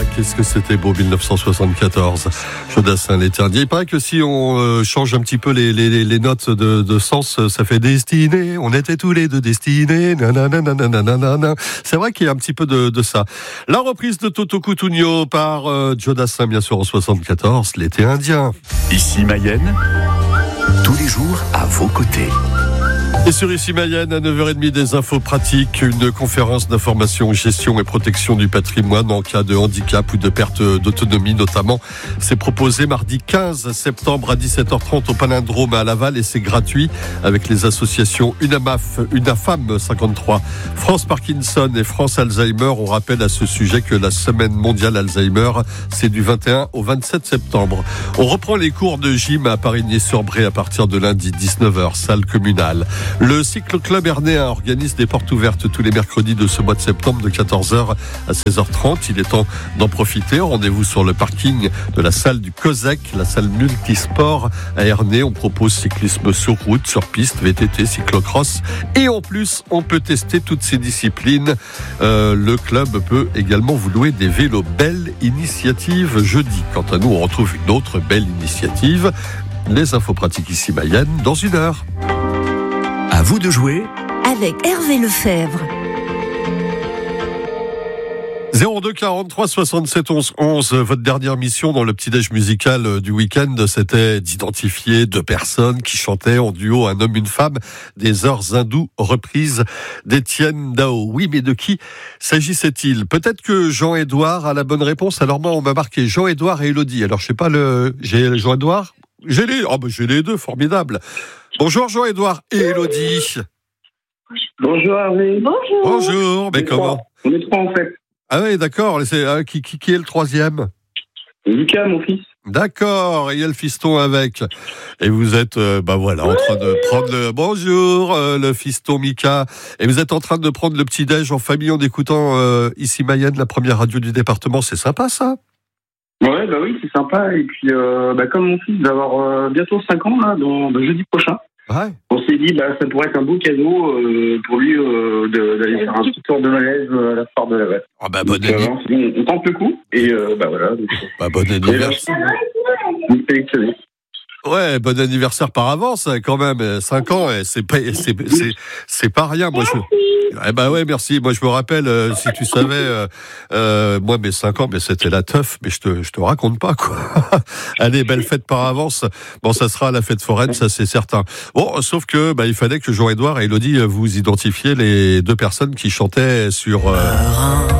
qu'est-ce que c'était beau 1974. Jodassin, l'éternel. Il paraît que si on change un petit peu les notes de sens, ça fait destinée. On était tous les deux destinés. Nanana. C'est vrai qu'il y a un petit peu de ça. La reprise de Toto Cutugno par Jodassin, bien sûr, en 74, l'été indien. Ici Mayenne, tous les jours à vos côtés. Et sur Ici Mayenne, à 9h30, des infos pratiques, une conférence d'information, gestion et protection du patrimoine en cas de handicap ou de perte d'autonomie notamment. C'est proposé mardi 15 septembre à 17h30 au Palindrome à Laval et c'est gratuit avec les associations UNAFAM 53, France Parkinson et France Alzheimer. On rappelle à ce sujet que la semaine mondiale Alzheimer, c'est du 21 au 27 septembre. On reprend les cours de gym à Parigny-sur-Bray à partir de lundi 19h, salle communale. Le cyclo-club hernéen organise des portes ouvertes tous les mercredis de ce mois de septembre de 14h à 16h30. Il est temps d'en profiter. Rendez-vous sur le parking de la salle du COSEC, la salle multisport à Ernée. On propose cyclisme sur route, sur piste, VTT, cyclocross. Et en plus, on peut tester toutes ces disciplines. Le club peut également vous louer des vélos. Belle initiative jeudi. Quant à nous, on retrouve une autre belle initiative. Les infos pratiques Ici Mayenne dans une heure. À vous de jouer avec Hervé Lefebvre. 02 43 67 11 11. Votre dernière mission dans le petit-déj musical du week-end, c'était d'identifier deux personnes qui chantaient en duo, un homme, une femme, des heures hindoues reprises d'Étienne Dao. Oui, mais de qui s'agissait-il? Peut-être que Jean-Édouard a la bonne réponse. Alors moi, on m'a marqué Jean-Édouard et Élodie. Alors je sais pas j'ai Jean-Édouard? J'ai les deux, formidable. Bonjour Jean-Édouard et Élodie. Bonjour Hervé. Bonjour, mais comment? On est trois en fait. Ah oui, d'accord. Qui est le troisième? Lucas, mon fils. D'accord, et il y a le fiston avec. Et vous êtes, en train de prendre le fiston Mika. Et vous êtes en train de prendre le petit-déj en famille en écoutant Ici Mayenne, la première radio du département. C'est sympa, ça? Ouais, oui, c'est sympa. Et puis, comme mon fils va avoir bientôt 5 ans, là, le jeudi prochain, ouais. On s'est dit, ça pourrait être un beau cadeau pour lui d'aller faire un petit tour de malaise à la foire de Laval. Ah bon anniversaire. On tente le coup. Et voilà. Bon anniversaire. Ouais, bon anniversaire par avance, quand même. 5 ans, c'est pas rien. Moi, merci. Moi, je me rappelle, si tu savais, moi, mes 5 ans, c'était la teuf, mais je te raconte pas, quoi. Allez, belle fête par avance. Bon, ça sera la fête foraine, ça, c'est certain. Bon, sauf que, il fallait que Jean-Édouard et Élodie vous identifiez les deux personnes qui chantaient sur,